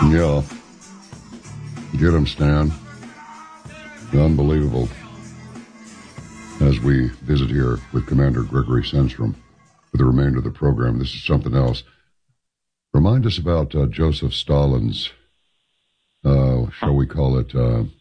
Yeah. Get him, Stan. Unbelievable. As we visit here with Commander Gregory Sundstrom for the remainder of the program, this is something else. Remind us about Joseph Stalin's, shall we call it,